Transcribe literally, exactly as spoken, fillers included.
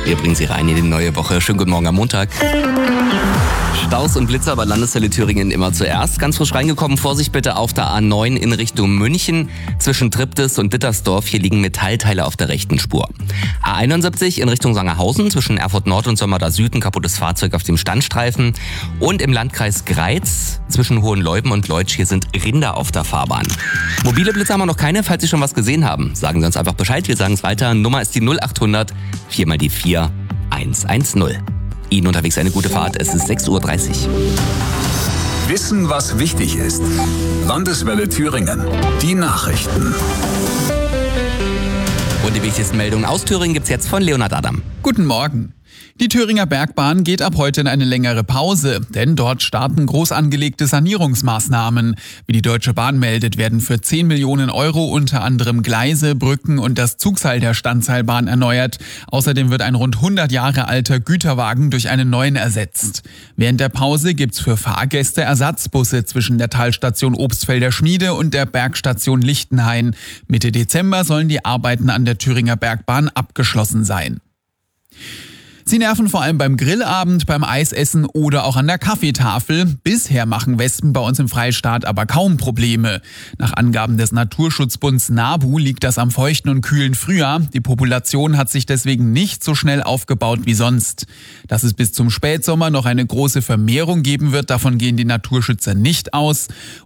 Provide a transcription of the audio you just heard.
Wir bringen Sie rein in die neue Woche. Schönen guten Morgen am Montag. Staus und Blitzer bei Landesteile Thüringen immer zuerst. Ganz frisch reingekommen, Vorsicht bitte auf der A neun in Richtung München. Zwischen Triptis und Dittersdorf, hier liegen Metallteile auf der rechten Spur. A einundsiebzig in Richtung Sangerhausen, zwischen Erfurt Nord und Sömmerda Süd, ein kaputtes Fahrzeug auf dem Standstreifen. Und im Landkreis Greiz, zwischen Hohenleuben und Leutsch, hier sind Rinder auf der Fahrbahn. Mobile Blitzer haben wir noch keine, falls Sie schon was gesehen haben. Sagen Sie uns einfach Bescheid, wir sagen es weiter. Nummer ist die null acht hundert, vier mal die vier, eins eins null. Ihnen unterwegs eine gute Fahrt. Es ist sechs Uhr dreißig. Wissen, was wichtig ist. Landeswelle Thüringen. Die Nachrichten. Und die wichtigsten Meldungen aus Thüringen gibt's jetzt von Leonhard Adam. Guten Morgen. Die Thüringer Bergbahn geht ab heute in eine längere Pause, denn dort starten groß angelegte Sanierungsmaßnahmen. Wie die Deutsche Bahn meldet, werden für zehn Millionen Euro unter anderem Gleise, Brücken und das Zugseil der Standseilbahn erneuert. Außerdem wird ein rund hundert Jahre alter Güterwagen durch einen neuen ersetzt. Während der Pause gibt's für Fahrgäste Ersatzbusse zwischen der Talstation Obstfelder Schmiede und der Bergstation Lichtenhain. Mitte Dezember sollen die Arbeiten an der Thüringer Bergbahn abgeschlossen sein. Sie nerven vor allem beim Grillabend, beim Eisessen oder auch an der Kaffeetafel. Bisher machen Wespen bei uns im Freistaat aber kaum Probleme. Nach Angaben des Naturschutzbunds NABU liegt das am feuchten und kühlen Frühjahr. Die Population hat sich deswegen nicht so schnell aufgebaut wie sonst. Dass es bis zum Spätsommer noch eine große Vermehrung geben wird, davon gehen die Naturschützer nicht aus.